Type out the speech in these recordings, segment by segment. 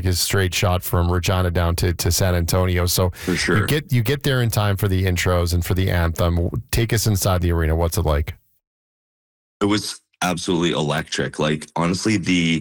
a straight shot from Regina down to San Antonio. So For sure. you get there in time for the intros and for the anthem. Take us inside the arena. What's it like? It was absolutely electric. Like, honestly,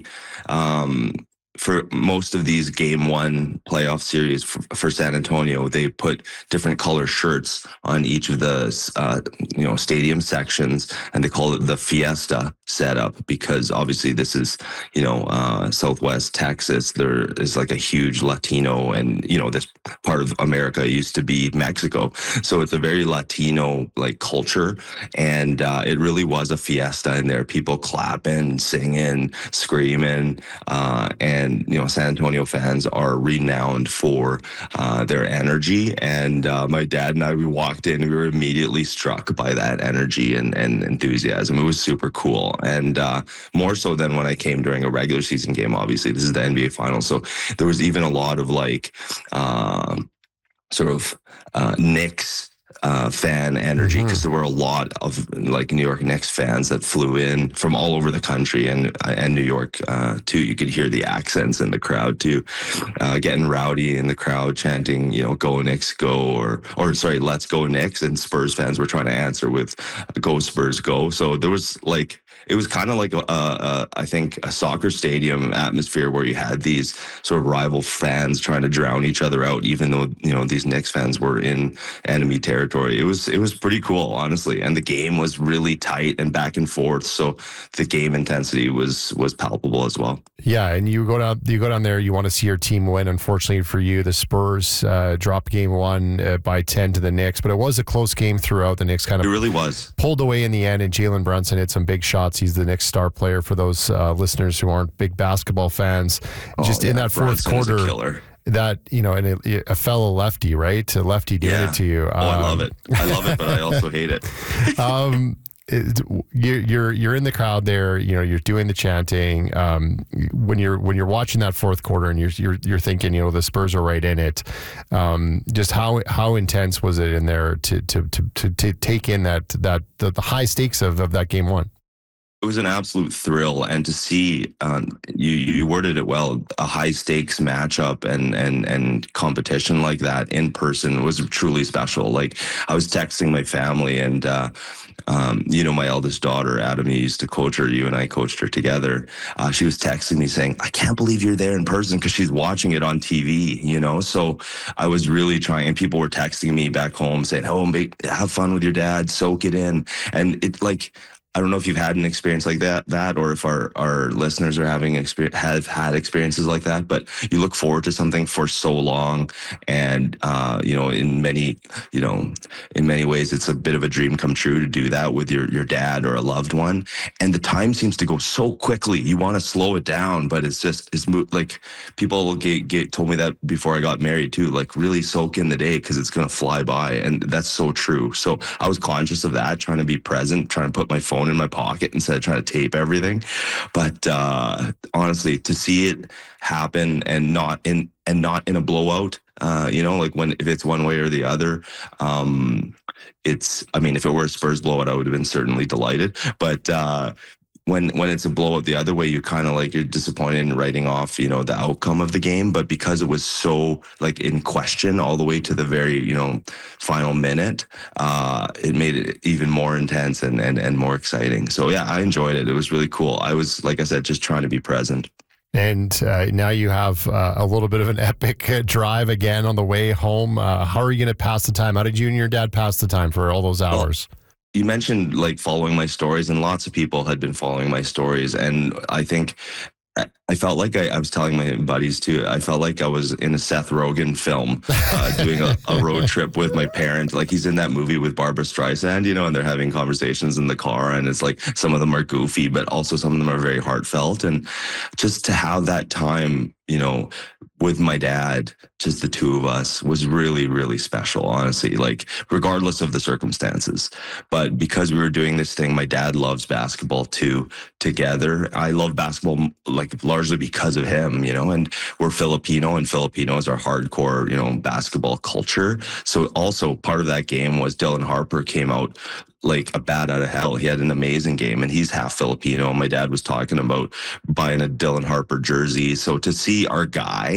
for most of these game one playoff series for San Antonio, they put different color shirts on each of the stadium sections, and they call it the Fiesta setup because obviously this is Southwest Texas. There is like a huge Latino, and this part of America used to be Mexico, so it's a very Latino like culture, and it really was a fiesta in there. People clapping, singing, screaming, and San Antonio fans are renowned for their energy. And my dad and I, we walked in, we were immediately struck by that energy and enthusiasm. It was super cool, and more so than when I came during a regular season game. Obviously, this is the NBA Finals, so there was even a lot of like Knicks fan energy, because there were a lot of like New York Knicks fans that flew in from all over the country and New York too. You could hear the accents in the crowd too, getting rowdy in the crowd, chanting, "Go Knicks, go," or sorry, "Let's go Knicks." And Spurs fans were trying to answer with "Go Spurs, go." So there was like, it was kind of like I think a soccer stadium atmosphere where you had these sort of rival fans trying to drown each other out, even though these Knicks fans were in enemy territory. It was pretty cool, honestly, and the game was really tight and back and forth. So the game intensity was palpable as well. Yeah, and you go down there. You want to see your team win. Unfortunately for you, the Spurs dropped game one by 10 to the Knicks, but it was a close game throughout. The Knicks kind of It really was pulled away in the end, and Jalen Brunson hit some big shots. He's the Knicks star player for those listeners who aren't big basketball fans. In that fourth quarter, that and a fellow lefty, right? A lefty did it to you. I love it. I love it, but I also hate it. You're in the crowd there. You're doing the chanting. When you're watching that fourth quarter, and you're thinking, the Spurs are right in it. Just how intense was it in there to take in the high stakes of that game one? It was an absolute thrill, and to see you worded it well, a high stakes matchup and competition like that in person was truly special. Like, I was texting my family, and my eldest daughter, Adam, you used to coach her. You and I coached her together. She was texting me saying, "I can't believe you're there in person," because she's watching it on TV. So I was really trying, and people were texting me back home saying, "Oh, have fun with your dad, soak it in," and it like. I don't know if you've had an experience like that, or if our listeners are have had experiences like that, but you look forward to something for so long, and in many ways, it's a bit of a dream come true to do that with your dad or a loved one. And the time seems to go so quickly. You want to slow it down, but it's like people told me that before I got married too. Like, really soak in the day because it's gonna fly by, and that's so true. So I was conscious of that, trying to be present, trying to put my phone in my pocket instead of trying to tape everything. But honestly, to see it happen and not in a blowout, if it's one way or the other, if it were a Spurs blowout, I would have been certainly delighted. But when it's a blowout the other way, you kind of like, you're disappointed in writing off, the outcome of the game. But because it was so like in question all the way to the very, final minute, it made it even more intense and more exciting. So yeah, I enjoyed it. It was really cool. I was, like I said, just trying to be present. And now you have a little bit of an epic drive again on the way home. How are you going to pass the time? How did you and your dad pass the time for all those hours? Well, you mentioned like following my stories, and lots of people had been following my stories. And I think I felt like I was telling my buddies too, I felt like I was in a Seth Rogen film, doing a road trip with my parents. Like, he's in that movie with Barbara Streisand, and they're having conversations in the car, and it's like some of them are goofy, but also some of them are very heartfelt. And just to have that time, with my dad, just the two of us, was really, really special, honestly, like regardless of the circumstances. But because we were doing this thing, my dad loves basketball too, together. I love basketball, like largely because of him, and we're Filipino, and Filipinos are hardcore, basketball culture. So also part of that game was Dylan Harper came out like a bat out of hell. He had an amazing game, and he's half Filipino. My dad was talking about buying a Dylan Harper jersey. So to see our guy